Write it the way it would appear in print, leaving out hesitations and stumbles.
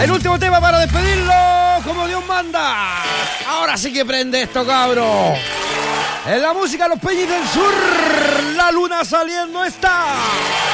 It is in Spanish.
El último tema para despedirlo, como Dios manda. Ahora sí que prende esto, cabro. En la música Los Peñis del Sur, la luna saliendo está.